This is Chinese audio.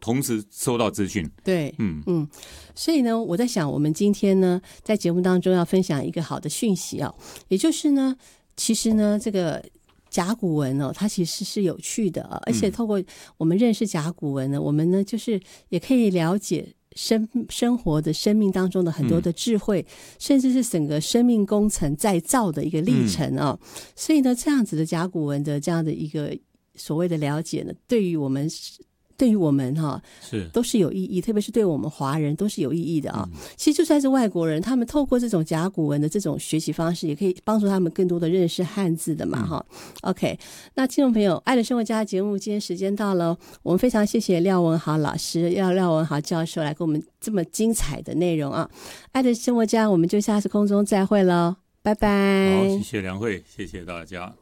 同时收到资讯。 对，所以呢，我在想，我们今天呢，在节目当中要分享一个好的讯息啊，也就是呢，其实呢，这个甲骨文哦，它其实是有趣的啊，而且透过我们认识甲骨文呢，我们呢就是也可以了解生活的生命当中的很多的智慧，甚至是整个生命工程再造的一个历程啊。所以呢，这样子的甲骨文的这样的一个所谓的了解呢，对于我们都是有意义，特别是对我们华人都是有意义的啊。其实就算是外国人，他们透过这种甲骨文的这种学习方式，也可以帮助他们更多的认识汉字的嘛哈。OK， 那听众朋友，爱的生活家的节目今天时间到了，我们非常谢谢廖文豪老师、廖文豪教授来给我们这么精彩的内容啊。爱的生活家，我们就下次空中再会喽，拜拜。 好，谢谢梁慧，谢谢大家。